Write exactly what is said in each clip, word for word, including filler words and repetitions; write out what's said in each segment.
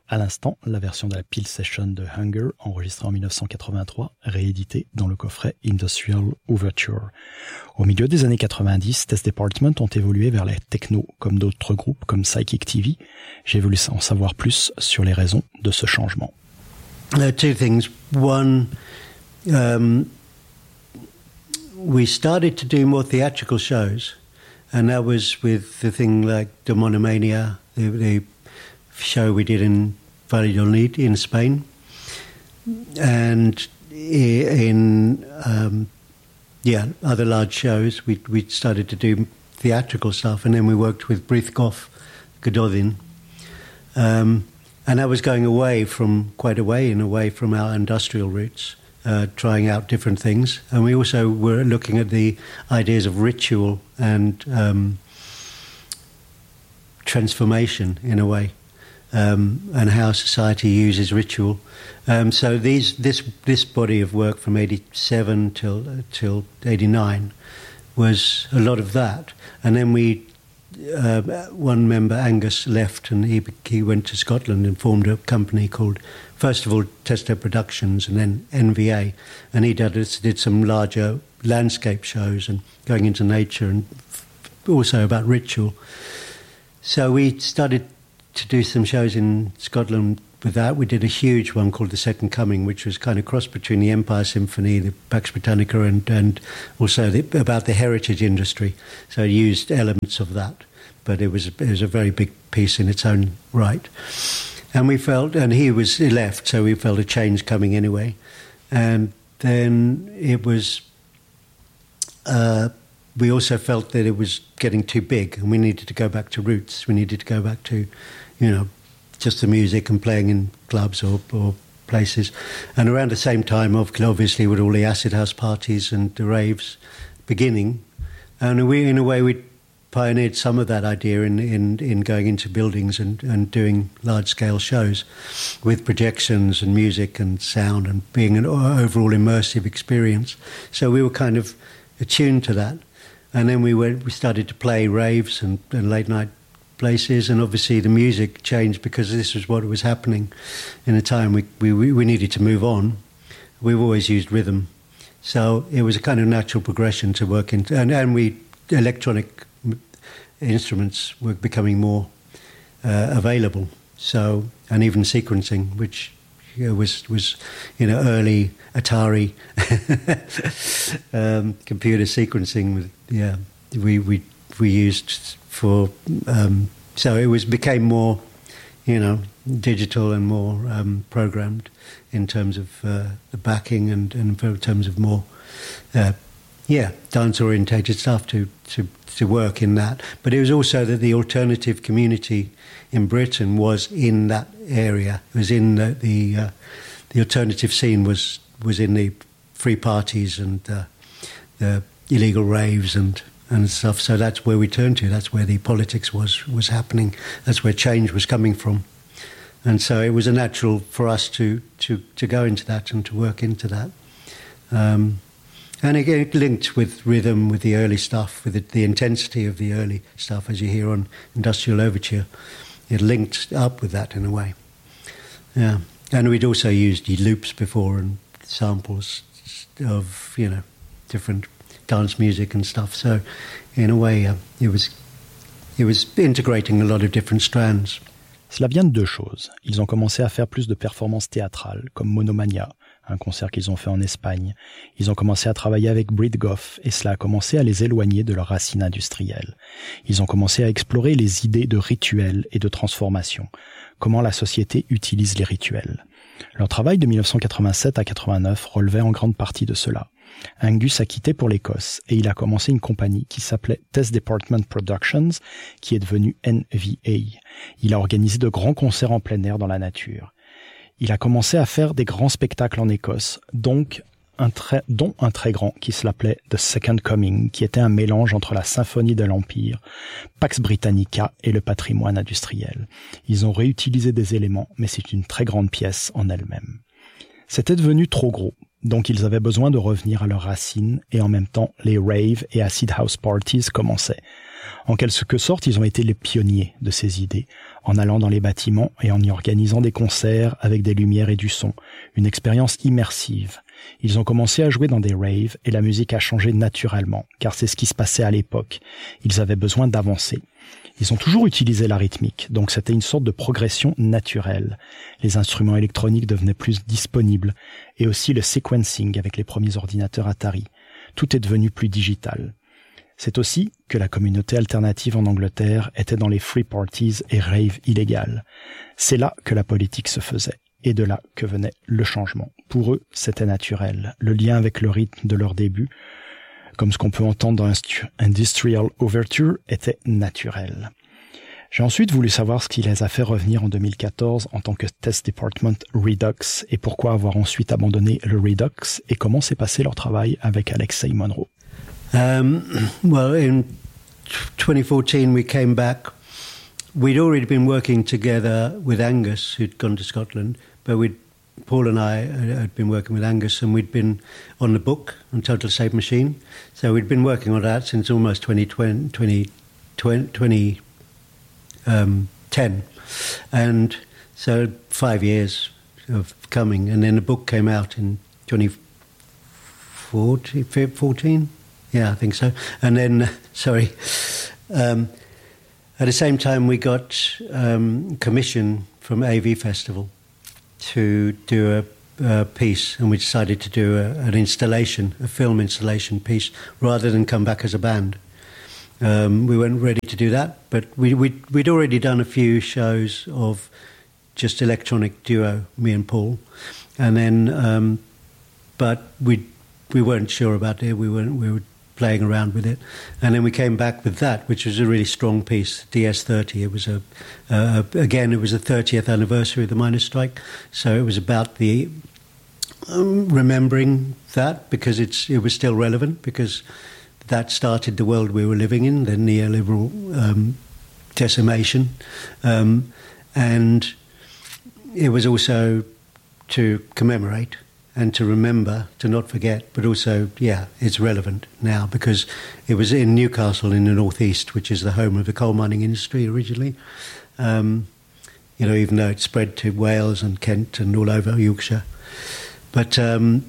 À l'instant, la version de la Peel Session de Hunger, enregistrée en dix-neuf cent quatre-vingt-trois, rééditée dans le coffret Industrial Overture. Au milieu des années quatre-vingt-dix, Test Department ont évolué vers les techno, comme d'autres groupes comme Psychic T V. J'ai voulu en savoir plus sur les raisons de ce changement. Uh, two things. One, um, we started to do more theatrical shows, and that was with the thing like the Monomania, the, the show we did in Valladolid in Spain, and in um, yeah other large shows we we started to do theatrical stuff, and then we worked with Brythkov Gododin, um, and I was going away from quite away and away from our industrial roots, uh, trying out different things, and we also were looking at the ideas of ritual and um, transformation in a way. Um, and how society uses ritual. Um, so these, this this body of work from eighty-seven till uh, till eighty-nine was a lot of that. And then we, uh, one member, Angus, left, and he he went to Scotland and formed a company called, first of all, Testo Productions, and then N V A. And he did did some larger landscape shows and going into nature, and also about ritual. So we started to do some shows in Scotland with that. We did a huge one called The Second Coming, which was kind of cross between the Empire Symphony, the Pax Britannica, and, and also the, about the heritage industry. So it used elements of that, but it was, it was a very big piece in its own right. And we felt, and he was he left, so we felt a change coming anyway. And then it was... Uh, we also felt that it was getting too big, and we needed to go back to roots. We needed to go back to, you know, just the music and playing in clubs or, or places. And around the same time, obviously, with all the acid house parties and the raves beginning, and we, in a way, we pioneered some of that idea in, in, in going into buildings and, and doing large-scale shows with projections and music and sound and being an overall immersive experience. So we were kind of attuned to that. And then we went, we started to play raves and, and late night places, and obviously the music changed because this was what was happening in a time we, we, we needed to move on. We've always used rhythm. So it was a kind of natural progression to work into, and, and we, electronic instruments were becoming more uh, available. So, and even sequencing, which you know, was, was, you know, early Atari um, computer sequencing. Yeah, we we we used for um, so it was became more, you know, digital and more um, programmed in terms of uh, the backing and, and in terms of more, uh, yeah, dance orientated stuff to, to to work in that. But it was also that the alternative community in Britain was in that area. It was in the the, uh, the alternative scene was was in the free parties and uh, the illegal raves and, and stuff. So that's where we turned to. That's where the politics was was happening. That's where change was coming from. And so it was a natural for us to to, to go into that and to work into that. Um, and again, it linked with rhythm, with the early stuff, with the, the intensity of the early stuff, as you hear on Industrial Overture. It linked up with that in a way. Yeah. And we'd also used loops before and samples of, you know, different dance music and stuff. So in a way, uh, it was it was integrating a lot of different strands. Cela vient de deux choses. Ils ont commencé à faire plus de performances théâtrales, comme Monomania, un concert qu'ils ont fait en Espagne. Ils ont commencé à travailler avec Brythkov, et cela a commencé à les éloigner de leurs racines industrielles. Ils ont commencé à explorer les idées de rituels et de transformation, comment la société utilise les rituels. Leur travail de dix-neuf cent quatre-vingt-sept à quatre-vingt-neuf relevait en grande partie de cela. Angus a quitté pour l'Écosse et il a commencé une compagnie qui s'appelait Test Department Productions, qui est devenue N V A. Il a organisé de grands concerts en plein air dans la nature. Il a commencé à faire des grands spectacles en Écosse, donc un très, dont un très grand qui s'appelait The Second Coming, qui était un mélange entre la symphonie de l'Empire, Pax Britannica et le patrimoine industriel. Ils ont réutilisé des éléments, mais c'est une très grande pièce en elle-même. C'était devenu trop gros, donc ils avaient besoin de revenir à leurs racines, et en même temps, les raves et acid house parties commençaient. En quelque sorte, ils ont été les pionniers de ces idées, en allant dans les bâtiments et en y organisant des concerts avec des lumières et du son, une expérience immersive. Ils ont commencé à jouer dans des raves et la musique a changé naturellement, car c'est ce qui se passait à l'époque. Ils avaient besoin d'avancer. Ils ont toujours utilisé la rythmique, donc c'était une sorte de progression naturelle. Les instruments électroniques devenaient plus disponibles, et aussi le sequencing avec les premiers ordinateurs Atari. Tout est devenu plus digital. C'est aussi que la communauté alternative en Angleterre était dans les free parties et raves illégales. C'est là que la politique se faisait, et de là que venait le changement. Pour eux, c'était naturel. Le lien avec le rythme de leur début, comme ce qu'on peut entendre dans Industrial Overture, était naturel. J'ai ensuite voulu savoir ce qui les a fait revenir en deux mille quatorze en tant que Test Department Redux et pourquoi avoir ensuite abandonné le Redux et comment s'est passé leur travail avec Alexei Monroe. Um, well, in twenty fourteen we came back. We'd already been working together with Angus, who'd gone to Scotland, but we'd Paul and I had been working with Angus, and we'd been on the book on Total Save Machine. So we'd been working on that since almost twenty ten. And so five years of coming. And then the book came out in twenty fourteen. Yeah, I think so. And then, sorry, um, at the same time we got um, commission from A V Festival to do a, a piece, and we decided to do a, an installation, a film installation piece, rather than come back as a band. Um, we weren't ready to do that, but we, we'd, we'd already done a few shows of just electronic duo, me and Paul, and then, um, but we we weren't sure about it. We weren't. We were playing around with it, and then we came back with that, which was a really strong piece, D S thirty. It was a uh, again, it was the thirtieth anniversary of the miners' strike, so it was about the um, remembering that because it's it was still relevant because that started the world we were living in, the neoliberal um, decimation, um, and it was also to commemorate and to remember, to not forget, but also, yeah, it's relevant now because it was in Newcastle in the northeast, which is the home of the coal mining industry originally. Um, you know, even though it spread to Wales and Kent and all over Yorkshire. But um,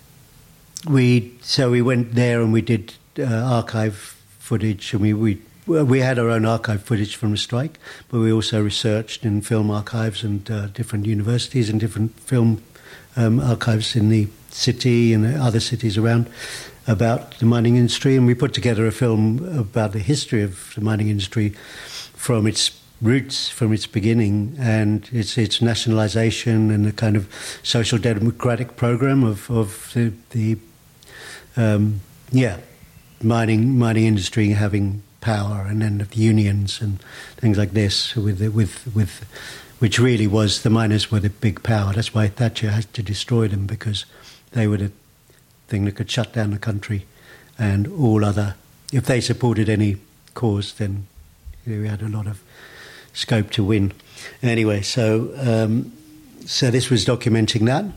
we, so we went there and we did uh, archive footage, and we, we we had our own archive footage from the strike, but we also researched in film archives and uh, different universities and different film Um, archives in the city and other cities around about the mining industry, and we put together a film about the history of the mining industry from its roots, from its beginning, and its its nationalisation and the kind of social democratic program of of the, the um, yeah mining mining industry having power, and then the unions and things like this with with with. Which really was, the miners were the big power. That's why Thatcher had to destroy them, because they were the thing that could shut down the country, and all other, if they supported any cause, then we had a lot of scope to win. Anyway, so um, so this was documenting that,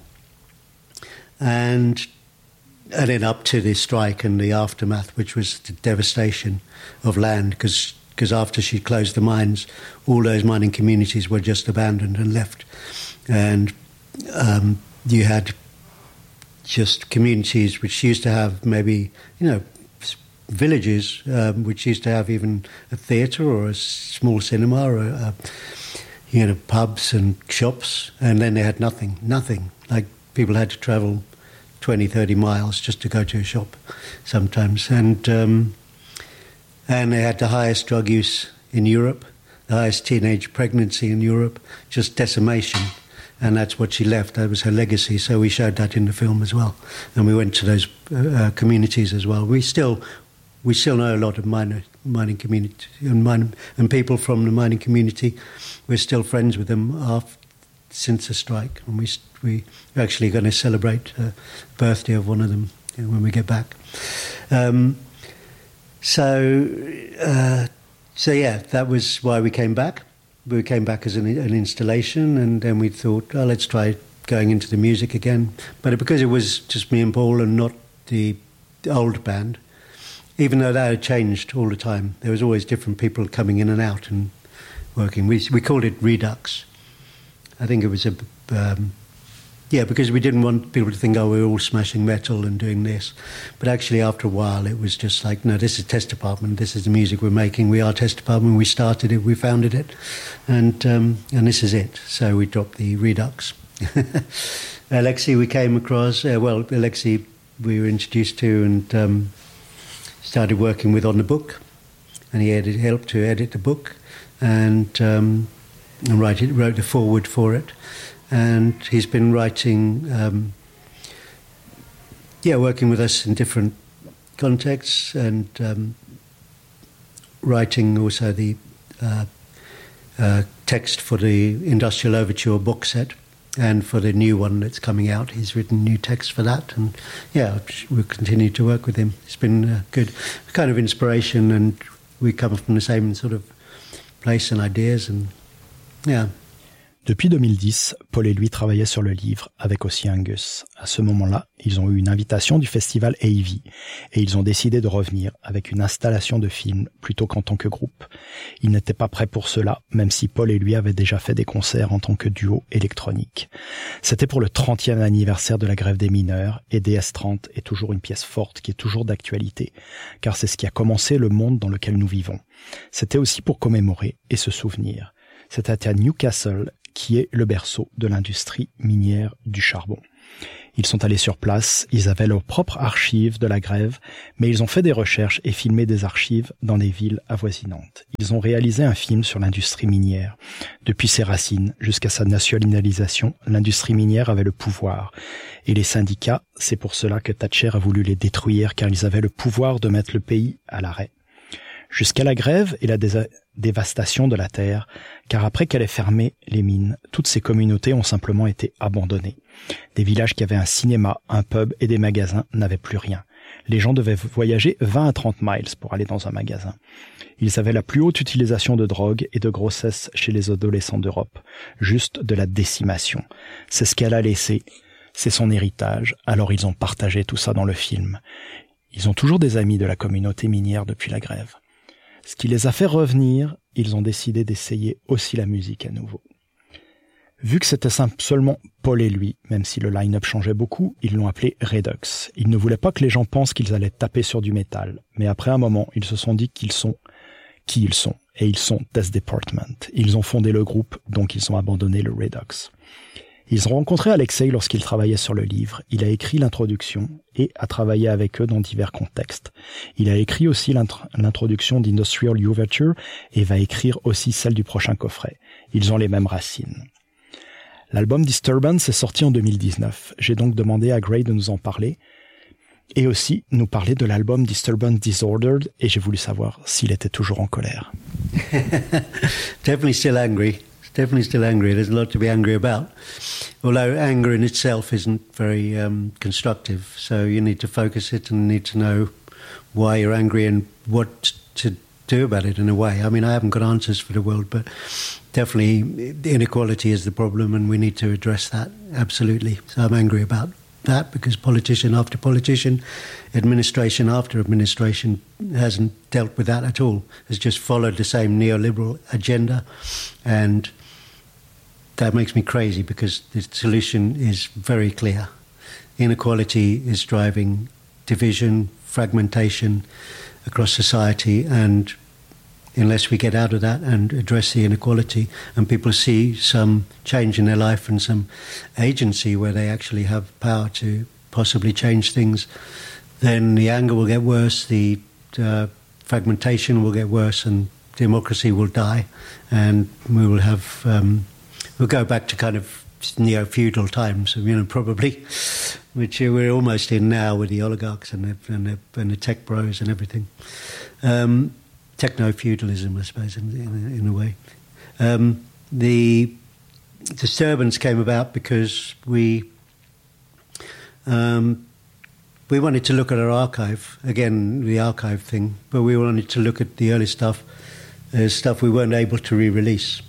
and and then up to the strike and the aftermath, which was the devastation of land, because because after she closed the mines, all those mining communities were just abandoned and left. And um, you had just communities which used to have maybe, you know, villages um, which used to have even a theatre or a small cinema or, a, a, you know, pubs and shops, and then they had nothing, nothing. Like people had to travel twenty, thirty miles just to go to a shop sometimes. And... Um, And they had the highest drug use in Europe, the highest teenage pregnancy in Europe, just decimation. And that's what she left. That was her legacy. So we showed that in the film as well. And we went to those uh, communities as well. We still we still know a lot of miner, mining community and, mine, and people from the mining community. We're still friends with them after, since the strike. And we, we're actually going to celebrate the birthday of one of them when we get back. Um, So, uh, so yeah, that was why we came back. We came back as an, an installation, and then we thought, oh, let's try going into the music again. But because it was just me and Paul and not the, the old band, even though that had changed all the time, there was always different people coming in and out, and working. We we called it Redux. I think it was a um, yeah because we didn't want people to think, oh, we're all smashing metal and doing this, but actually after a while it was just like, no, this is Test Department. This is the music we're making. We are Test Department. We started it. We founded it, and um, and this is it. So we dropped the Redux. Alexei, we came across. Uh, well, Alexei, we were introduced to and um, started working with on the book, and he edit, helped to edit the book and, um, and write it, wrote the foreword for it. And he's been writing, um, yeah, working with us in different contexts and um, writing also the uh, uh, text for the Industrial Overture box set. And for the new one that's coming out, he's written new text for that. And yeah, we'll continue to work with him. It's been uh, good. Kind of inspiration, and we come from the same sort of place and ideas. And yeah. Depuis deux mille dix, Paul et lui travaillaient sur le livre avec aussi Angus. À ce moment-là, ils ont eu une invitation du festival A V et ils ont décidé de revenir avec une installation de film plutôt qu'en tant que groupe. Ils n'étaient pas prêts pour cela, même si Paul et lui avaient déjà fait des concerts en tant que duo électronique. C'était pour le trentième anniversaire de la grève des mineurs et D S trente est toujours une pièce forte qui est toujours d'actualité, car c'est ce qui a commencé le monde dans lequel nous vivons. C'était aussi pour commémorer et se souvenir. C'était à Newcastle, qui est le berceau de l'industrie minière du charbon. Ils sont allés sur place, ils avaient leur propre archive de la grève, mais ils ont fait des recherches et filmé des archives dans les villes avoisinantes. Ils ont réalisé un film sur l'industrie minière. Depuis ses racines jusqu'à sa nationalisation, l'industrie minière avait le pouvoir. Et les syndicats, c'est pour cela que Thatcher a voulu les détruire, car ils avaient le pouvoir de mettre le pays à l'arrêt. Jusqu'à la grève et la dé- dévastation de la terre, car après qu'elle ait fermé les mines, toutes ces communautés ont simplement été abandonnées. Des villages qui avaient un cinéma, un pub et des magasins n'avaient plus rien. Les gens devaient voyager vingt à trente miles pour aller dans un magasin. Ils avaient la plus haute utilisation de drogue et de grossesse chez les adolescents d'Europe. Juste de la décimation. C'est ce qu'elle a laissé. C'est son héritage. Alors ils ont partagé tout ça dans le film. Ils ont toujours des amis de la communauté minière depuis la grève. Ce qui les a fait revenir, ils ont décidé d'essayer aussi la musique à nouveau. Vu que c'était seulement Paul et lui, même si le line-up changeait beaucoup, ils l'ont appelé Redux. Ils ne voulaient pas que les gens pensent qu'ils allaient taper sur du métal. Mais après un moment, ils se sont dit qu'ils sont qui ils sont. Et ils sont Test Department. Ils ont fondé le groupe, donc ils ont abandonné le Redux. Ils ont rencontré Alexei lorsqu'il travaillait sur le livre. Il a écrit l'introduction et a travaillé avec eux dans divers contextes. Il a écrit aussi l'introduction d'Industrial Overture et va écrire aussi celle du prochain coffret. Ils ont les mêmes racines. L'album Disturbance est sorti en deux mille dix-neuf. J'ai donc demandé à Gray de nous en parler et aussi nous parler de l'album Disturbance Disordered et j'ai voulu savoir s'il était toujours en colère. Definitely still angry. Definitely still angry. There's a lot to be angry about. Although anger in itself isn't very um, constructive, so you need to focus it and need to know why you're angry and what to do about it in a way. I mean, I haven't got answers for the world, but definitely the inequality is the problem and we need to address that, absolutely. So I'm angry about that because politician after politician, administration after administration hasn't dealt with that at all. Has just followed the same neoliberal agenda, and that makes me crazy because the solution is very clear. Inequality is driving division, fragmentation across society, and unless we get out of that and address the inequality and people see some change in their life and some agency where they actually have power to possibly change things, then the anger will get worse, the uh, fragmentation will get worse, and democracy will die, and we will have... Um, We'll go back to kind of neo-feudal times, you know, probably, which we're almost in now with the oligarchs and the, and the, and the tech bros and everything. Um, techno-feudalism, I suppose, in, in, in a way. Um, the disturbance came about because we um, we wanted to look at our archive, again, the archive thing, but we wanted to look at the early stuff, uh, stuff we weren't able to re-release.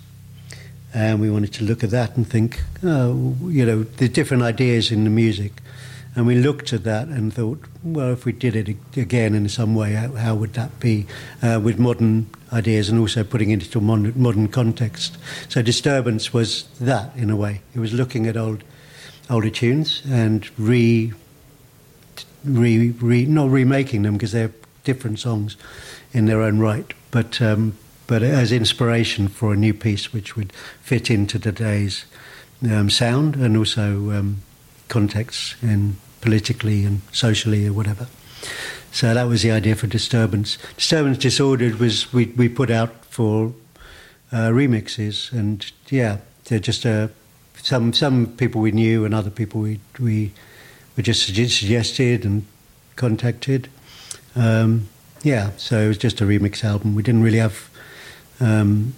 And we wanted to look at that and think, oh, you know, the different ideas in the music. And we looked at that and thought, well, if we did it again in some way, how, how would that be uh, with modern ideas and also putting it into a modern, modern context? So Disturbance was that, in a way. It was looking at old older tunes and re, re, re not remaking them because they're different songs in their own right, but um, but as inspiration for a new piece which would fit into today's um, sound and also um, context and politically and socially or whatever. So that was the idea for Disturbance. Disturbance Disordered was we we put out for uh, remixes, and yeah, they're just uh, some some people we knew and other people we we were just suggested and contacted. Um, yeah, so it was just a remix album. We didn't really have. Um,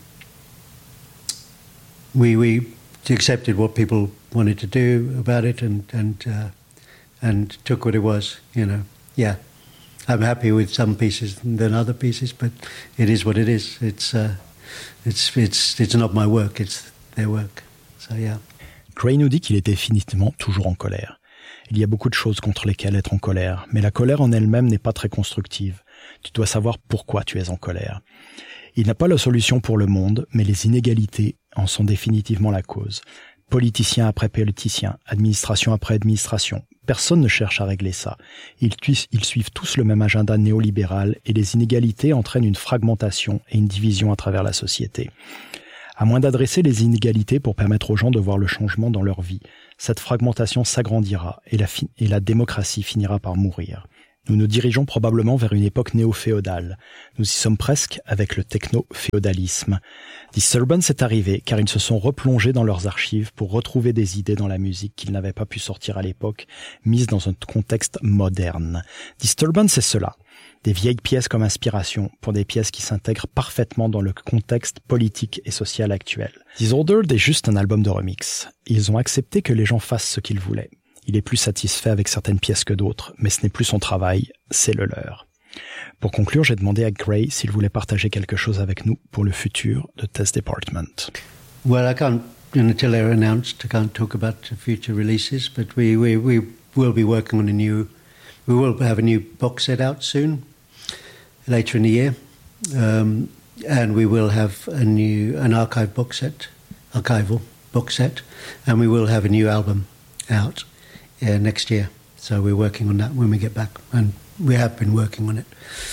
we we accepted what people wanted to do about it, and and uh, and took what it was. You know, yeah. I'm happy with some pieces than other pieces, but it is what it is. It's uh, it's it's it's not my work. It's their work. So yeah. Gray nous dit qu'il est définitivement toujours en colère. Il y a beaucoup de choses contre lesquelles être en colère, mais la colère en elle-même n'est pas très constructive. Tu dois savoir pourquoi tu es en colère. Il n'a pas la solution pour le monde, mais les inégalités en sont définitivement la cause. Politicien après politicien, administration après administration. Personne ne cherche à régler ça. Ils, ils suivent tous le même agenda néolibéral et les inégalités entraînent une fragmentation et une division à travers la société. À moins d'adresser les inégalités pour permettre aux gens de voir le changement dans leur vie, cette fragmentation s'agrandira et la, fi- et la démocratie finira par mourir. Nous nous dirigeons probablement vers une époque néo-féodale. Nous y sommes presque avec le techno-féodalisme. Disturbance est arrivé car ils se sont replongés dans leurs archives pour retrouver des idées dans la musique qu'ils n'avaient pas pu sortir à l'époque, mises dans un contexte moderne. Disturbance, c'est cela. Des vieilles pièces comme inspiration pour des pièces qui s'intègrent parfaitement dans le contexte politique et social actuel. Disordered est juste un album de remix. Ils ont accepté que les gens fassent ce qu'ils voulaient. Il est plus satisfait avec certaines pièces que d'autres, mais ce n'est plus son travail, c'est le leur. Pour conclure, j'ai demandé à Gray s'il voulait partager quelque chose avec nous pour le futur de Test Department. Well, I can't, until they're announced, I can't talk about future releases, but we, we, we will be working on a new, we will have a new box set out soon, later in the year, um, and we will have a new, an archive box set, archival box set, and we will have a new album out. Yeah, next year. So we're working on that when we get back, and we have been working on it.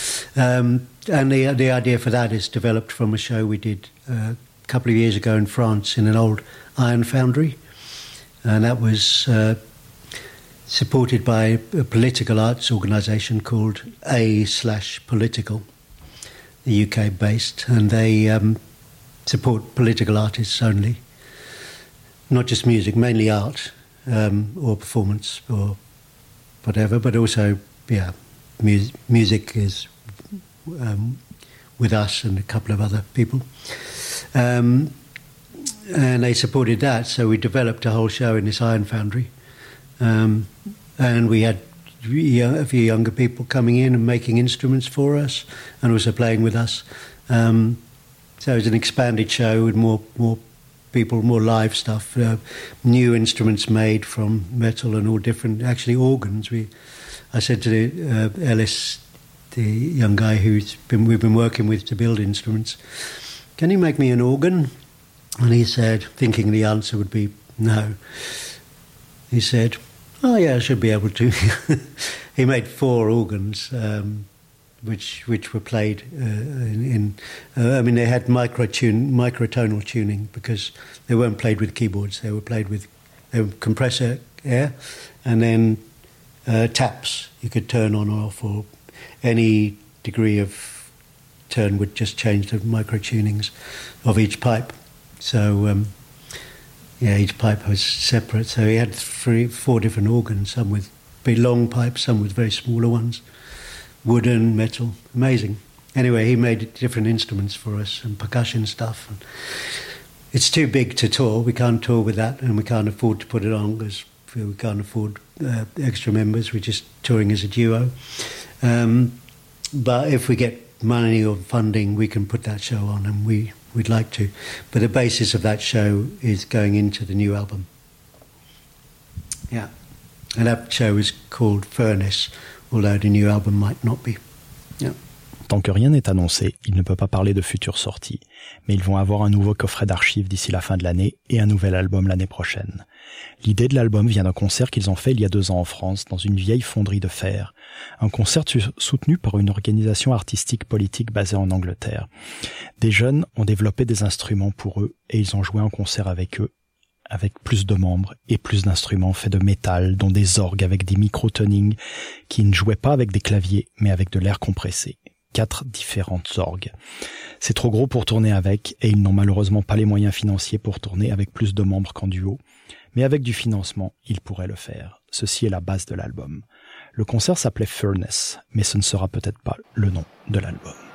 Um, and the the idea for that is developed from a show we did uh, a couple of years ago in France in an old iron foundry, and that was uh, supported by a political arts organisation called A slash Political, the U K based, and they um, support political artists only, not just music, mainly art. Um, or performance or whatever, but also, yeah, mu- music is um, with us and a couple of other people. Um, and they supported that, so we developed a whole show in this iron foundry. Um, and we had a few younger people coming in and making instruments for us and also playing with us. Um, so it was an expanded show with more more people, more live stuff, uh, new instruments made from metal and all different, actually organs. We, I said to the, uh, Ellis, the young guy who's been we've been working with to build instruments, can you make me an organ? And he said, thinking the answer would be no, he said, oh yeah, I should be able to. He made four organs, um, which which were played uh, in, in uh, I mean they had micro tune microtonal tuning because they weren't played with keyboards, they were played with they were compressor air and then uh, taps you could turn on or off, or any degree of turn would just change the micro tunings of each pipe. So um, yeah, each pipe was separate, so he had three four different organs, some with big long pipes, some with very smaller ones, wooden, metal, amazing. Anyway, he made different instruments for us and percussion stuff. And it's too big to tour. We can't tour with that, and we can't afford to put it on because we can't afford uh, extra members. We're just touring as a duo. Um, but if we get money or funding, we can put that show on, and we, we'd like to. But the basis of that show is going into the new album. Yeah. And that show is called Furnace, although the new album might not be. Yeah. Tant que rien n'est annoncé, il ne peut pas parler de futures sorties, mais ils vont avoir un nouveau coffret d'archives d'ici la fin de l'année et un nouvel album l'année prochaine. L'idée de l'album vient d'un concert qu'ils ont fait il y a deux ans en France, dans une vieille fonderie de fer. Un concert soutenu par une organisation artistique politique basée en Angleterre. Des jeunes ont développé des instruments pour eux et ils ont joué un concert avec eux, avec plus de membres et plus d'instruments faits de métal, dont des orgues avec des microtonings qui ne jouaient pas avec des claviers, mais avec de l'air compressé. Quatre différentes orgues. C'est trop gros pour tourner avec, et ils n'ont malheureusement pas les moyens financiers pour tourner avec plus de membres qu'en duo, mais avec du financement, ils pourraient le faire. Ceci est la base de l'album. Le concert s'appelait Furnace, mais ce ne sera peut-être pas le nom de l'album.